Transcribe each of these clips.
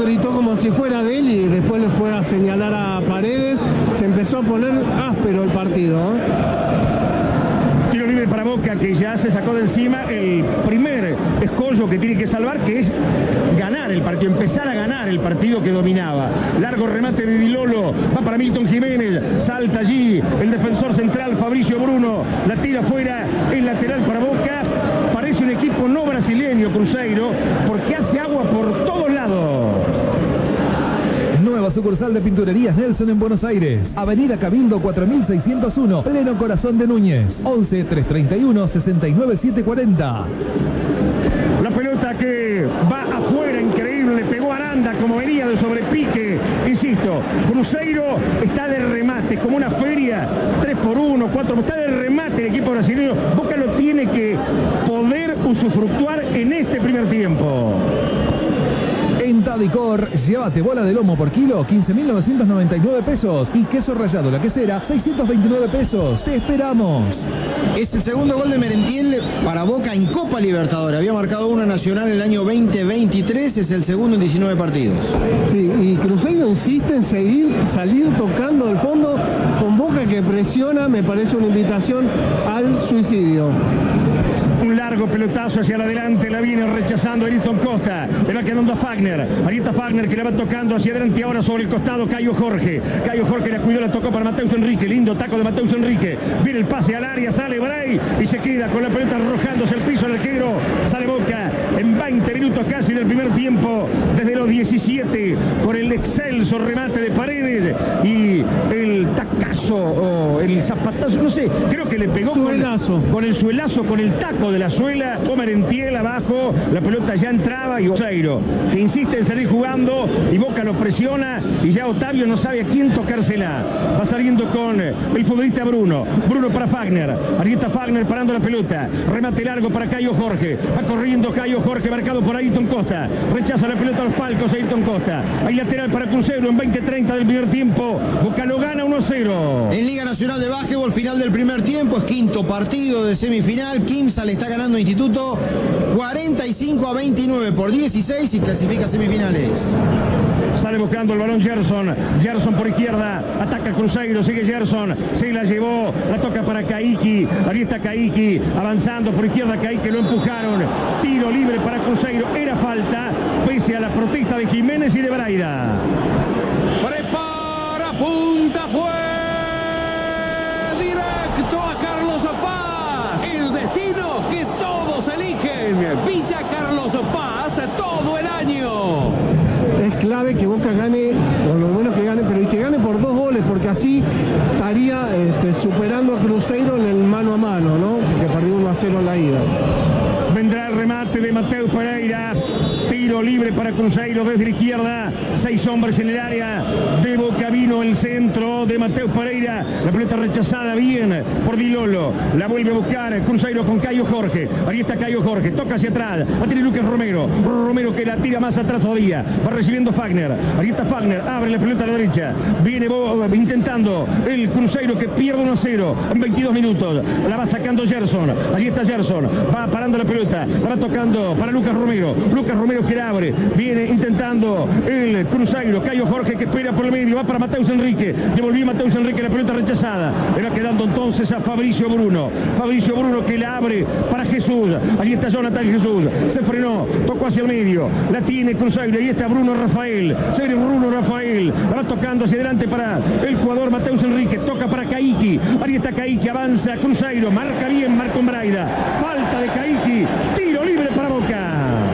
gritó como si fuera de él y después le fue a señalar a Paredes. Se empezó a poner áspero el partido, Tiro libre para Boca, que ya se sacó de encima el primer escollo que tiene que salvar, que es ganar el partido, empezar a ganar el partido que dominaba. Largo remate de Di Lolo, va para Milton Jiménez, salta allí el defensor central Fabricio Bruno, la tira afuera, el lateral para Boca. Parece un equipo no brasileño, Cruzeiro, porque hace agua por todos lados. Nueva sucursal de Pinturerías Nelson en Buenos Aires. Avenida Cabildo 4601, pleno corazón de Núñez. 11 331 69 740. La pelota que va afuera, increíble, pegó a Aranda como venía de sobrepique. Insisto, Cruzeiro está de remate, como una feria, 3x1, 4, está de remate el equipo brasileño. Boca lo tiene que poder usufructuar en este primer tiempo. En Tadicor, llévate bola de lomo por kilo, 15.999 pesos. Y queso rallado la quesera, 629 pesos. ¡Te esperamos! Es el segundo gol de Merentiel para Boca en Copa Libertadores. Había marcado una nacional en el año 2023, es el segundo en 19 partidos. Sí, y Cruzeiro insiste en salir tocando del fondo con Boca que presiona, me parece una invitación al suicidio. Un largo pelotazo hacia adelante, la viene rechazando Ayrton Costa, le va quedando a Fagner, Arieta Fagner que le va tocando hacia adelante ahora sobre el costado Caio Jorge la cuidó, la tocó para Mateus Enrique, lindo taco de Mateus Enrique, viene el pase al área, sale Bray y se queda con la pelota arrojándose al piso el arquero, sale Boca en 20 minutos casi del primer tiempo, desde los 17, con el excelso remate de Paredes y el tacazo o el zapatazo, no sé, creo que le pegó con el suelazo, con el taco de la suela, Merentiel abajo, la pelota ya entraba y Cruzeiro, que insiste en salir jugando y Boca lo presiona y ya Otavio no sabe a quién tocársela. Va saliendo con el futbolista Bruno para Fagner, Arieta Fagner parando la pelota, remate largo para Caio Jorge, va corriendo Caio Jorge marcado por Ayrton Costa, rechaza la pelota a los palcos Ayrton Costa, hay lateral para Cruzeiro en 20-30 del primer tiempo, Boca lo gana 1-0. En Liga Nacional de Básquetbol, final del primer tiempo, es quinto partido de semifinal, Quimsa le está ganando a Instituto 45-29 por 16 y clasifica a semifinales. Sale buscando el balón Gerson por izquierda, ataca Cruzeiro, sigue Gerson, se la llevó, la toca para Caiki, ahí está Caiki, avanzando por izquierda, Caiki lo empujaron, tiro libre para Cruzeiro, era falta, pese a la protesta de Jiménez y de Braida. Prepara, punta, fue directo a Carlos Paz, el destino que todos eligen, Villa Carlos Paz, todo el año. Es clave que Boca gane, o lo menos que gane, pero y que gane por 2 goles, porque así estaría superando a Cruzeiro en el mano a mano, ¿no? Que perdió 1-0 en la ida. Vendrá el remate de Mateus Pereira, tiro libre para Cruzeiro desde la izquierda, 6 hombres en el área de Boca, vino el centro de Mateus Pereira, la pelota rechazada bien por Di Lolo, la vuelve a buscar Cruzeiro con Caio Jorge, ahí está Caio Jorge, toca hacia atrás, va a tener Lucas Romero que la tira más atrás todavía, va recibiendo Fagner, ahí está Fagner, abre la pelota a la derecha, viene intentando el Cruzeiro que pierde 1-0 en 22 minutos, la va sacando Gerson, allí está Gerson, va parando la pelota, la va tocando para Lucas Romero que la abre, viene intentando el Cruzeiro, Caio Jorge que espera por el medio, va para Mateus Enrique, devolvió Mateus Enrique la pelota rechazada, le va quedando entonces a Fabricio Bruno que la abre para Jesús, allí está Jonathan Jesús, se frenó, tocó hacia el medio, la tiene Cruzeiro, ahí está Bruno Rafael, la va tocando hacia adelante para el jugador Mateus Enrique, toca para Caiki, ahí está Caiki, avanza Cruzeiro, marca bien Marco Braida, falta de Caiki, tiro libre para Boca.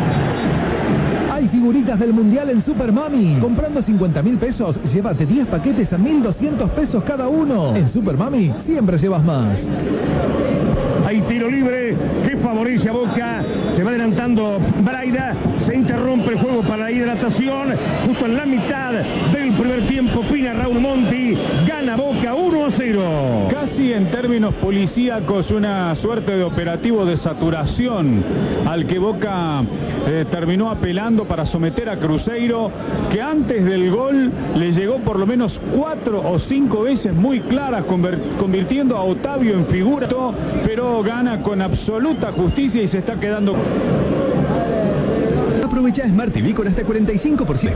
Hay figuritas del Mundial en Super Mami. Comprando 50.000 pesos, llévate 10 paquetes a 1.200 pesos cada uno. En Super Mami siempre llevas más. Hay tiro libre que favorece a Boca, se va adelantando Braida, se interrumpe el juego para la hidratación, justo en la mitad del primer tiempo, Pina Raúl Monti, gana Boca 1-0. Casi en términos policíacos una suerte de operativo de saturación al que Boca terminó apelando para someter a Cruzeiro, que antes del gol le llegó por lo menos 4 o 5 veces muy claras, convirtiendo a Otavio en figura, pero gana con absoluta justicia y se está quedando. Aprovecha Smart TV con hasta 45%